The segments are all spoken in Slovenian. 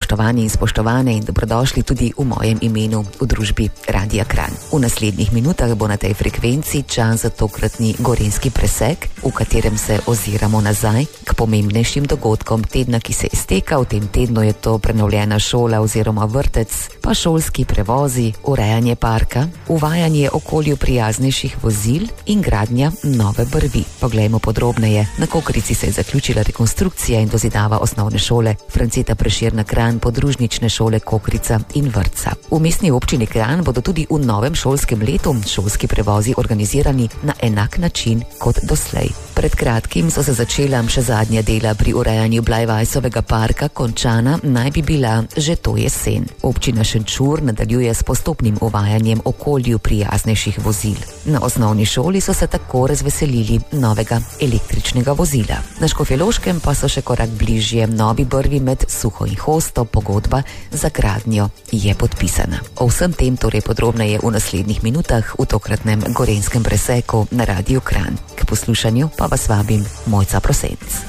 Spoštovani in spoštovane in dobrodošli tudi v mojem imenu v družbi Radia Kranj. V naslednjih minutah bo na tej frekvenci čas za tokratni gorenjski presek, v katerem se oziramo nazaj k pomembnejšim dogodkom tedna, ki se izteka. V tem tednu je to prenovljena šola oziroma vrtec, pa šolski prevozi, urejanje parka, uvajanje okolju prijaznejših vozil in gradnja nove brvi. Poglejmo podrobneje. Na Kokrici se je zaključila rekonstrukcija in dozidava osnovne šole Franceta Prešerna Kranj, podružnične šole Kokrica in vrtca. V mestni občini Kranj bodo tudi v novem šolskem letu šolski prevozi organizirani na enak način kot doslej. Pred kratkim so se začela še zadnja dela pri urejanju Blajvajsovega parka, končana naj bi bila že to jesen. Občina Šenčur nadaljuje s postopnim uvajanjem okolju prijaznejših vozil. Na osnovni šoli so se tako razveselili novega električnega vozila. Na Škofjeloškem pa so še korak bližje novi brvi med Suho in Hosto, pogodba za gradnjo je podpisana. O vsem tem torej podrobneje v naslednjih minutah v tokratnem gorenjskem preseku na Radiu Kranj. K poslušanju pa vas vabim Mojca Prosenc.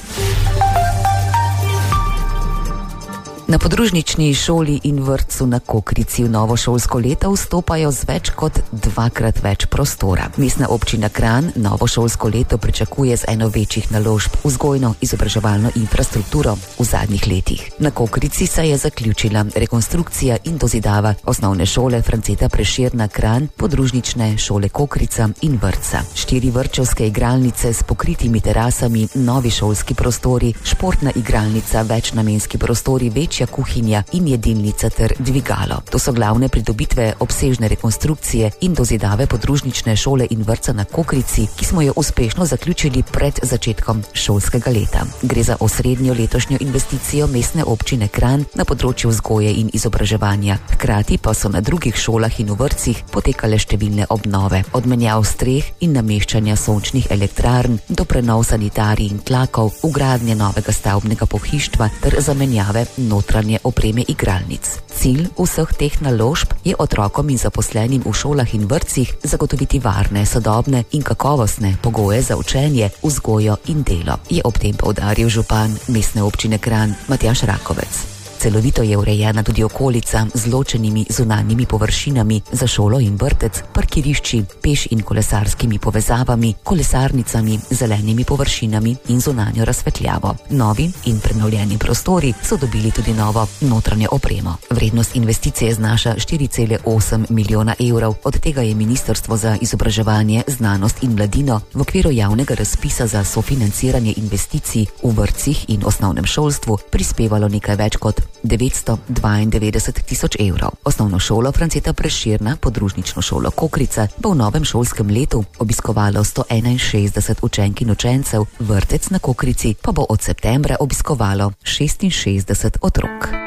Na podružnični šoli in vrtcu na Kokrici v novo šolsko leto vstopajo z več kot dvakrat več prostora. Mestna občina Kranj novo šolsko leto pričakuje z eno večjih naložb v vzgojno-izobraževalno infrastrukturo v zadnjih letih. Na Kokrici se je zaključila rekonstrukcija in dozidava osnovne šole Franceta Prešerna Kranj, podružnične šole Kokrica in vrtca. 4 vrtčevske igralnice s pokritimi terasami, novi šolski prostori, športna igralnica, večnamenski prostori, večja kuhinja in jedilnica ter dvigalo. To so glavne pridobitve obsežne rekonstrukcije in dozidave podružnične šole in vrtca na Kokrici, ki smo jo uspešno zaključili pred začetkom šolskega leta. Gre za osrednjo letošnjo investicijo mestne občine Kranj na področju vzgoje in izobraževanja. Hkrati pa so na drugih šolah in v vrtcih potekale številne obnove, od menjav streh in nameščanja sončnih elektrarn do prenov sanitarij in tlakov, vgradnje novega stavbnega pohištva ter zamenjave notranje opreme igralnic. Cilj vseh teh naložb je otrokom in zaposlenim v šolah in vrtcih zagotoviti varne, sodobne in kakovostne pogoje za učenje, vzgojo in delo, je ob tem poudaril župan mestne občine Kranj Matjaž Rakovec. Celovito je urejena tudi okolica z ločenimi zunanjimi površinami za šolo in vrtec, parkirišči, peš in kolesarskimi povezavami, kolesarnicami, zelenimi površinami in zunanjo razsvetljavo. Novi in prenovljeni prostori so dobili tudi novo notranjo opremo. Vrednost investicije znaša 4,8 milijona evrov, od tega je Ministrstvo za izobraževanje, znanost in mladino v okviru javnega razpisa za sofinanciranje investicij v vrtcih in osnovnem šolstvu prispevalo nekaj več kot 992 tisoč evrov. Osnovno šolo Franceta Prešerna, podružnično šolo Kokrica, bo v novem šolskem letu obiskovalo 161 učenk in učencev, vrtec na Kokrici pa bo od septembra obiskovalo 66 otrok.